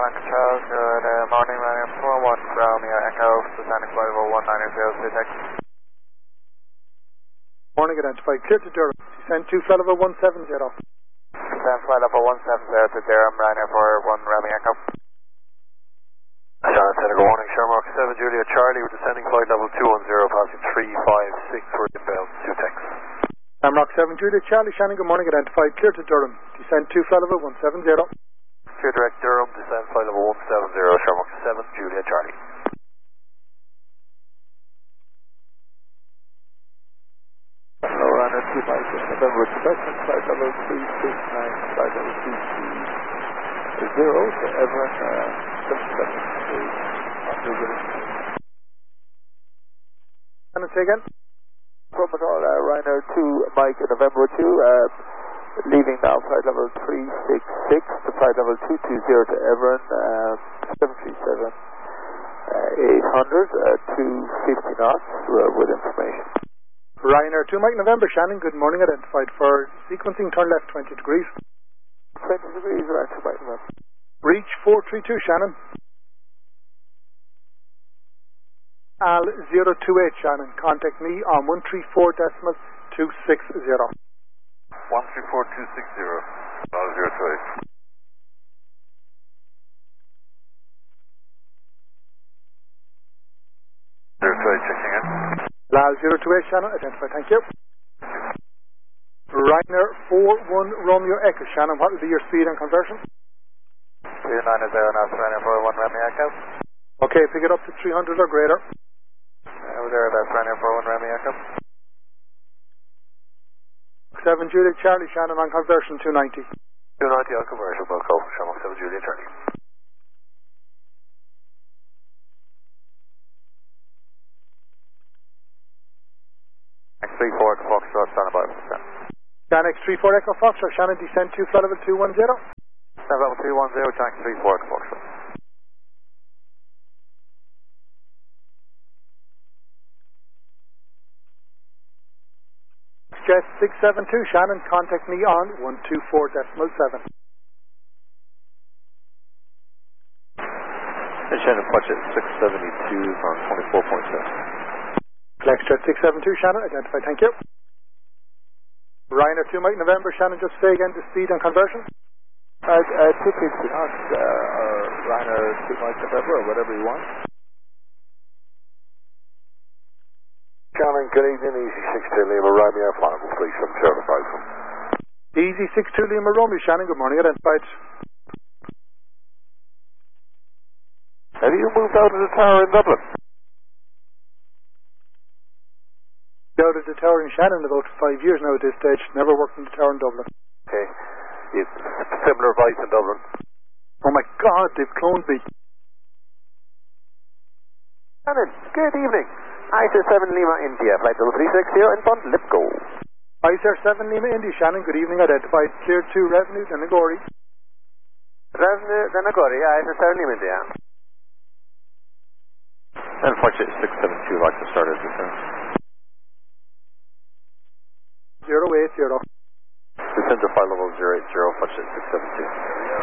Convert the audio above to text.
Tank Charles, good morning, running 41 Romeo Echo, descending flight level 190, take. Morning, identified, clear to Durham, descend to flight level 170. Descend flight level 170 to Durham, running for 1 Romeo Echo. John Center, good morning, Shamrock 7 Juliet Charlie, we're descending flight level 210, passing 356, we're inbound, 2 techs. Shamrock 7 Juliet Charlie, Shannon, good morning, identified, clear to Durham, descend to flight level 170. Clear direct Durham, descend flight level 170, Shamrock 7 Juliet Charlie. Hello, runner 2 miles in November, expecting flight level 369, flight level 220 to Everett, 778. Shannon, say again. Protocol, Ryanair 2 Mike November 2, leaving now flight level 366 to flight level 220 to Everett, 737, 800, 250 knots with information. Ryanair 2 Mike November, Shannon, good morning, identified for sequencing, turn left 20 degrees. 20 degrees, right to Mike November. Reach 432, Shannon. Al 028, Shannon, contact me on 134.260. 134.260, Al 028. Checking in. Lal 028, Shannon, identified, thank you. Ryanair 41 Romeo Echo, Shannon, what will be your speed and conversion? 290 knots, Ryanair 41 Romeo Echo. Okay, pick it up to 300 or greater. Over there, that's Ryanair 41 Romeo Echo. 7 Juliet Charlie, Shannon, on conversion 290. 290 on conversion, Wilco, Shamrock 7 Juliet Charlie. X34 Echo Foxtrot, stand by. Shannon X34 Echo Foxtrot, Shannon, descend to flight level 210. Stand level 210, Tank 34 Echo Foxtrot. Jet 672, Shannon, contact me on 124.7. Shannon, watch it 672 on 24.7. FlexJet 672, Shannon, identified, thank you. Ryanair 2 Mike November, Shannon, just say again the speed and conversion. 250 knots, or Ryanair 2 Mike November, or whatever you want. Shannon, good evening, Easy 62 Lima, Romeo, final 3705 from. Easy 62 Lima Romeo, Shannon, good morning, identified. Have you moved out of the tower in Dublin? Out of the tower in Shannon about 5 years now at this stage, never worked in the tower in Dublin. Okay. Similar advice in Dublin. Oh my God, they've cloned me. Shannon, good evening. ISIR 7 Lima India, flight level 360 inbound, let's go. ISIR 7 Lima India, Shannon, good evening, identified, clear to Revenue, Denagori. Revenue, Denagori, ISIR 7 Lima India. And Flight 672, like to start as descent. 080. Descend to flight level 080, Flight 672.